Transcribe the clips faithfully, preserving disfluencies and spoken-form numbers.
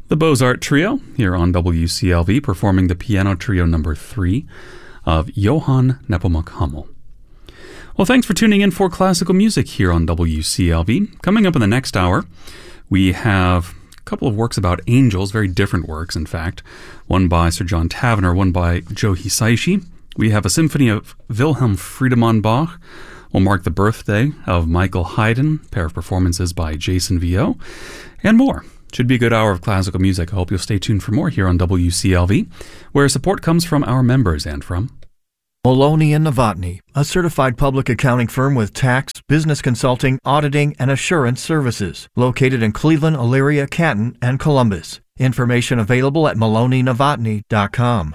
The Beaux-Art Trio here on W C L V performing the piano trio number three of Johann Nepomuk Hummel. Well, thanks for tuning in for classical music here on W C L V. Coming up in the next hour, we have a couple of works about angels, very different works, in fact. One by Sir John Tavener, one by Joe Hisaishi. We have a symphony of Wilhelm Friedemann Bach. We'll mark the birthday of Michael Haydn, a pair of performances by Jason Vio, and more. Should be a good hour of classical music. I hope you'll stay tuned for more here on W C L V, where support comes from our members and from Maloney and Novotny, a certified public accounting firm with tax, business consulting, auditing, and assurance services, located in Cleveland, Elyria, Canton, and Columbus. Information available at maloney novotny dot com.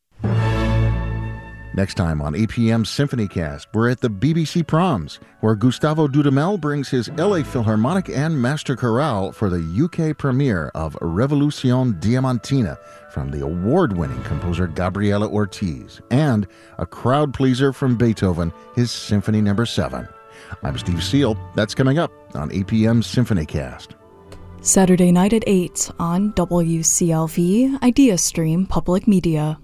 Next time on A P M SymphonyCast, we're at the B B C Proms, where Gustavo Dudamel brings his L A Philharmonic and Master Chorale for the U K premiere of Revolution Diamantina from the award-winning composer Gabriela Ortiz, and a crowd pleaser from Beethoven, his Symphony Number seven. I'm Steve Seal. That's coming up on A P M SymphonyCast. Saturday night at eight on W C L V Idea Stream Public Media.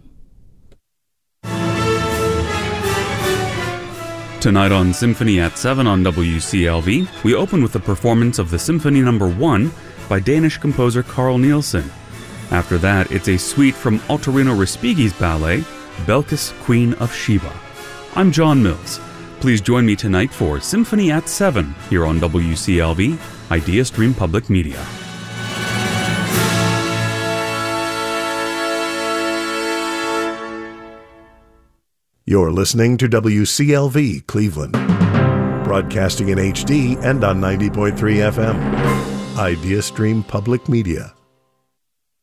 Tonight on Symphony at seven on W C L V, we open with the performance of the Symphony Number one by Danish composer Carl Nielsen. After that, it's a suite from Ottorino Respighi's ballet, Belkis, Queen of Sheba. I'm John Mills. Please join me tonight for Symphony at seven here on W C L V, Idea Stream Public Media. You're listening to W C L V Cleveland, broadcasting in H D and on ninety point three F M. Idea Stream Public Media.